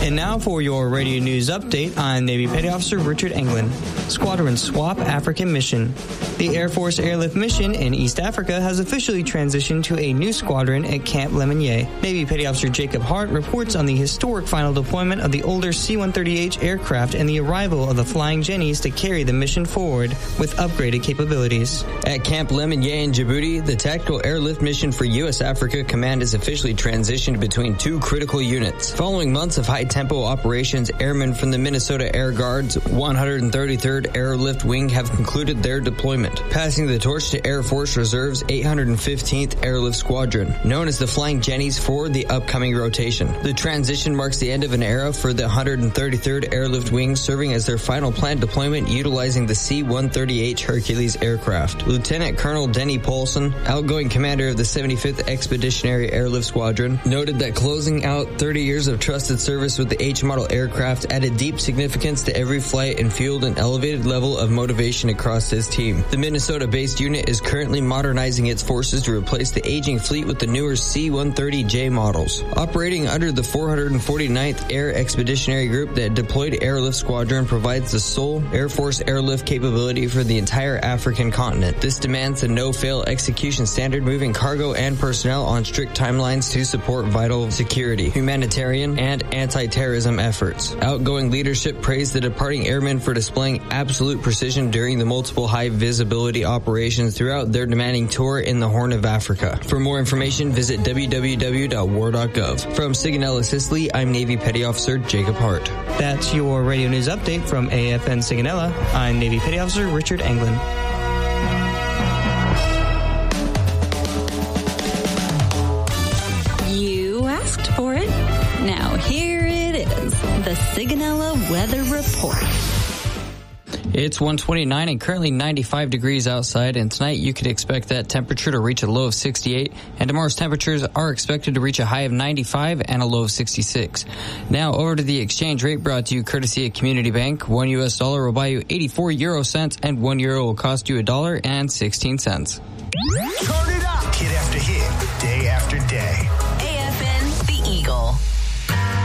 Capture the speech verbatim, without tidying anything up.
And now for your radio news update, I'm Navy Petty Officer Richard Englund. Squadron Swap African Mission. The Air Force Airlift Mission in East Africa has officially transitioned to a new squadron at Camp Lemonnier. Navy Petty Officer Jacob Hart reports on the historic final deployment of the older C one thirty H aircraft and the arrival of the Flying Jennies to carry the mission forward with upgraded capabilities. At Camp Lemonnier in Djibouti, the Tactical Airlift Mission for U S Africa Command has officially transitioned between two critical units. Following months of high-tempo operations, airmen from the Minnesota Air Guard's one hundred thirty-third Airlift Wing have concluded their deployment, passing the torch to Air Force Reserve's eight hundred fifteenth Airlift Squadron, known as the Flying Jennies, for the upcoming rotation. The transition marks the end of an era for the one hundred thirty-third Airlift Wing, serving as their final planned deployment utilizing the C one thirty H Hercules aircraft. Lieutenant Colonel Denny Paulson, outgoing commander of the seventy-fifth Expeditionary Airlift Squadron, noted that closing out thirty years of trusted service with the H-model aircraft added deep significance to every flight and fueled an elevated level of motivation across his team. The Minnesota-based unit is currently modernizing its forces to replace the aging fleet with the newer C one thirty J models. Operating under the four hundred forty-ninth Air Expeditionary Group, that deployed airlift squadron provides the sole Air Force airlift capability for the entire African continent. This demands a no-fail execution standard, moving cargo and personnel on strict timelines to support vital security, humanitarian, and anti-terrorism efforts. Outgoing leadership praised the departing airmen for displaying absolute precision during the multiple high-visibility operations throughout their demanding tour in the Horn of Africa. For more information, visit w w w dot war dot gov. From Sigonella, Sicily, I'm Navy Petty Officer Jacob Hart. That's your radio news update from A F N Sigonella. I'm Navy Petty Officer Richard Englund. You asked for it. Now here it is, the Sigonella Weather Report. It's one twenty-nine and currently ninety-five degrees outside, and tonight you could expect that temperature to reach a low of sixty-eight, and tomorrow's temperatures are expected to reach a high of ninety-five and a low of sixty-six. Now over to the exchange rate, brought to you courtesy of Community Bank. One U S dollar will buy you eighty-four euro cents, and one euro will cost you a dollar and sixteen cents.